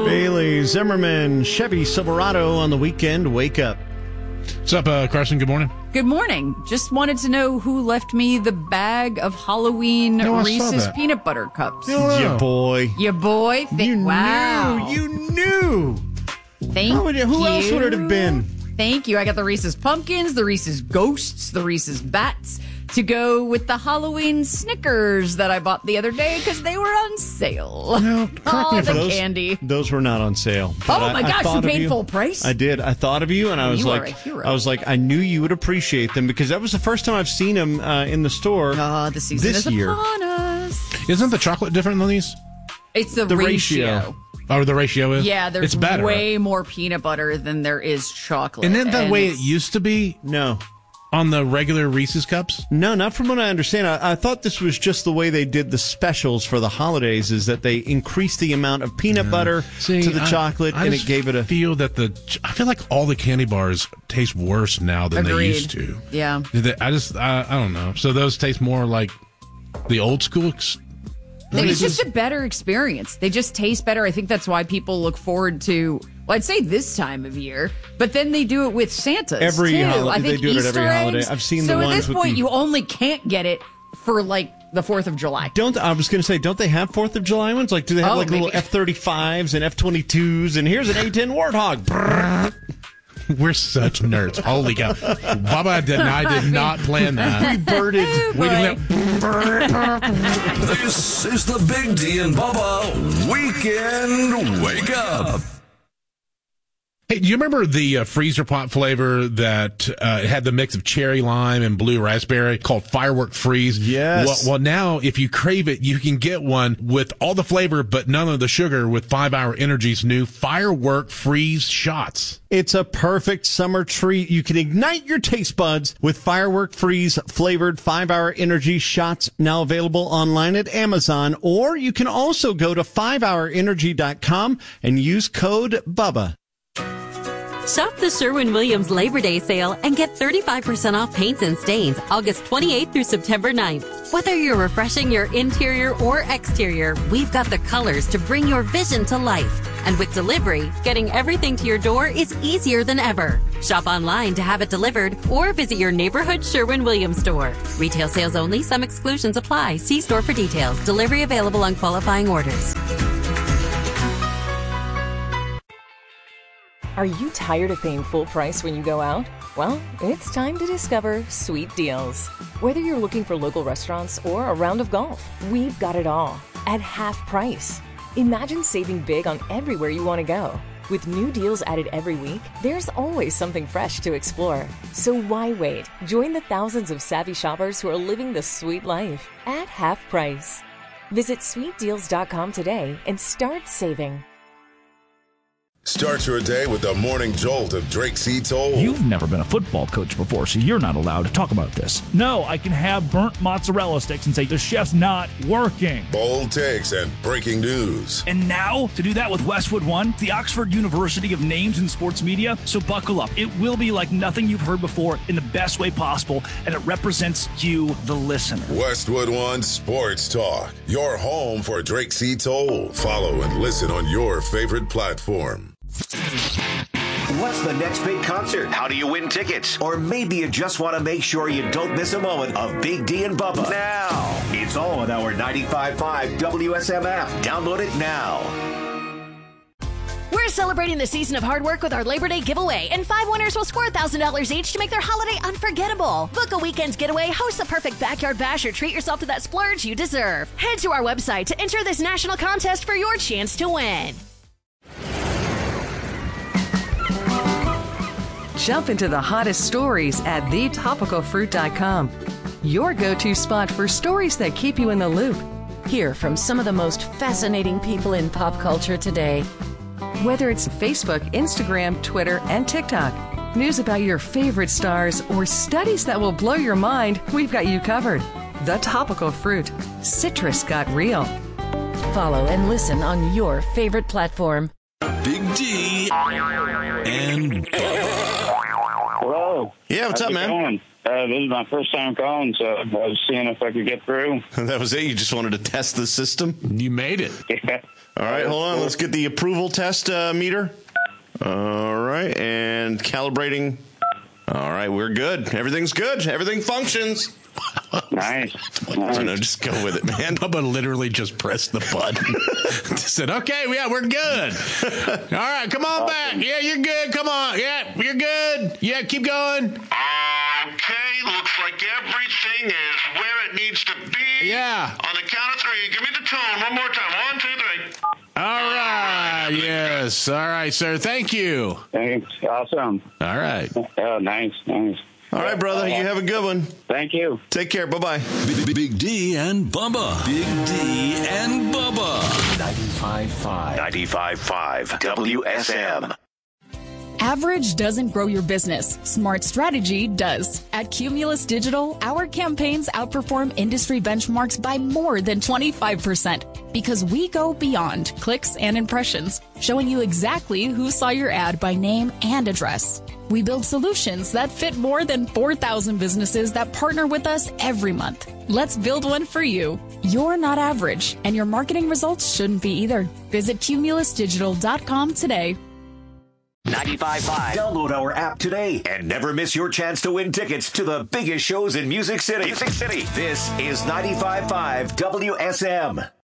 Bailey Zimmerman, Chevy Silverado on the weekend. Wake up. What's up, Carson? Good morning. Good morning. Just wanted to know who left me the bag of Halloween Reese's peanut butter cups. Your boy. Your boy? Wow. You knew. Thank you. Who else would it have been? Thank you. I got the Reese's Pumpkins, the Reese's Ghosts, the Reese's Bats to go with the Halloween Snickers that I bought the other day because they were on sale. No, candy. Those were not on sale. Oh my gosh, you paid full price? I did. I thought of you, and I was are a hero. I knew you would appreciate them because that was the first time I've seen them in the store. The season is upon us. Isn't the chocolate different than these? It's the ratio. Oh, the ratio is? Yeah, there's it's better, way more peanut butter than there is chocolate. And isn't that the way it used to be? No. On the regular Reese's cups? No, not from what I understand. I thought this was just the way they did the specials for the holidays, is that they increased the amount of peanut butter to the chocolate, and it gave it a... I feel like all the candy bars taste worse now than they used to. Yeah. I don't know. So those taste more like the old school... It's just a better experience. They just taste better. I think that's why people look forward to, well, I'd say this time of year, but then they do it with Santa's every too. holiday. I think they do Easter it every holiday. eggs. I've seen so the ones at this with point, you only can't get it for like the 4th of July. I was going to say, don't they have 4th of July ones? Like, do they have little F-35s and F-22s? And here's an A-10 Warthog. We're such nerds. Holy cow. Bubba I did not plan that. We birded. This is the Big D and Bubba Weekend Wake Up. Hey, do you remember the freezer pop flavor that had the mix of cherry lime and blue raspberry called Firework Freeze? Yes. Well, now if you crave it, you can get one with all the flavor but none of the sugar with 5 Hour Energy's new Firework Freeze shots. It's a perfect summer treat. You can ignite your taste buds with Firework Freeze flavored 5 Hour Energy shots, now available online at Amazon, or you can also go to 5hourenergy.com and use code BUBBA. Shop the Sherwin-Williams Labor Day sale and get 35% off paints and stains August 28th through September 9th. Whether you're refreshing your interior or exterior, we've got the colors to bring your vision to life. And with delivery, getting everything to your door is easier than ever. Shop online to have it delivered or visit your neighborhood Sherwin-Williams store. Retail sales only. Some exclusions apply. See store for details. Delivery available on qualifying orders. Are you tired of paying full price when you go out? Well, it's time to discover Sweet Deals. Whether you're looking for local restaurants or a round of golf, we've got it all at half price. Imagine saving big on everywhere you want to go. With new deals added every week, there's always something fresh to explore. So why wait? Join the thousands of savvy shoppers who are living the sweet life at half price. Visit sweetdeals.com today and start saving. Start your day with the morning jolt of Drake C. Toll. You've never been a football coach before, so you're not allowed to talk about this. No, I can have burnt mozzarella sticks and say the chef's not working. Bold takes and breaking news. And now, to do that with Westwood One, the Oxford University of Names in Sports Media. So buckle up. It will be like nothing you've heard before in the best way possible, and it represents you, the listener. Westwood One Sports Talk, your home for Drake C. Toll. Follow and listen on your favorite platform. What's the next big concert? How do you win tickets? Or maybe you just want to make sure you don't miss a moment of Big D and Bubba. Now, it's all on our 95.5 WSM app. Download it now. We're celebrating the season of hard work with our Labor Day giveaway, and 5 winners will score $1,000 each to make their holiday unforgettable. Book a weekend's getaway, host a perfect backyard bash, or treat yourself to that splurge you deserve. Head to our website to enter this national contest for your chance to win. Jump into the hottest stories at thetopicalfruit.com. Your go-to spot for stories that keep you in the loop. Hear from some of the most fascinating people in pop culture today. Whether it's Facebook, Instagram, Twitter, and TikTok, news about your favorite stars, or studies that will blow your mind, we've got you covered. The Topical Fruit. Citrus got real. Follow and listen on your favorite platform. Big D and Hello. Yeah, what's up, man? Going? This is my first time calling, so I was seeing if I could get through. That was it? You just wanted to test the system? You made it. Yeah. All right, hold on. Let's get the approval test meter. All right, and calibrating. All right, we're good. Everything's good. Everything functions. Nice. I don't know, just go with it, man. Bubba literally just pressed the button. Said, okay, yeah, we're good. All right, come on back. Yeah, you're good. Come on. Yeah, you're good. Yeah, keep going. Okay, looks like everything is where it needs to be. Yeah. On the count of 3, give me the tone one more time. 1, 2, 3. All right. Yes. All right, sir. Thank you. Thanks. Awesome. All right. Oh, nice. All right, brother. You have a good one. Thank you. Take care. Bye-bye. Big D and Bubba. Big D and Bubba. 95.5. 95.5 WSM. Average doesn't grow your business. Smart strategy does. At Cumulus Digital, our campaigns outperform industry benchmarks by more than 25% because we go beyond clicks and impressions, showing you exactly who saw your ad by name and address. We build solutions that fit more than 4,000 businesses that partner with us every month. Let's build one for you. You're not average, and your marketing results shouldn't be either. Visit cumulusdigital.com today. 95.5. Download our app today and never miss your chance to win tickets to the biggest shows in Music City. This is 95.5 WSM.